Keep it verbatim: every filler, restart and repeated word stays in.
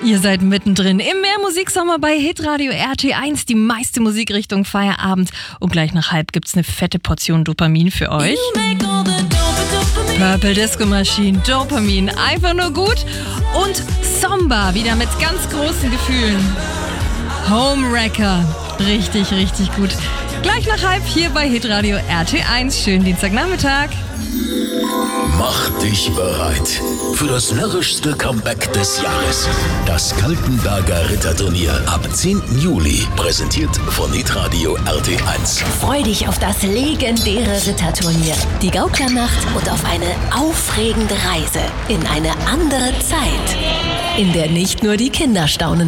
Ihr seid mittendrin im Mehrmusiksommer bei Hitradio R T eins, die meiste Musikrichtung Feierabend. Und gleich nach halb gibt's eine fette Portion Dopamin für euch. Purple Disco Machine, Dopamin, einfach nur gut. Und Somba, wieder mit ganz großen Gefühlen. Homewrecker, richtig, richtig gut. Gleich nach halb hier bei Hitradio R T eins. Schönen Dienstagnachmittag. Mach dich bereit für das närrischste Comeback des Jahres. Das Kaltenberger Ritterturnier ab zehnten Juli. Präsentiert von Hitradio R T eins. Freu dich auf das legendäre Ritterturnier, die Gauklernacht und auf eine aufregende Reise in eine andere Zeit, in der nicht nur die Kinder staunen